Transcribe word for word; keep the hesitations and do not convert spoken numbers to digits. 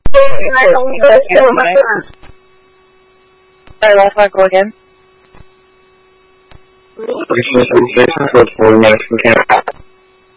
I only go to my friends. Sorry, last one, go again. Station for forty minutes from camp.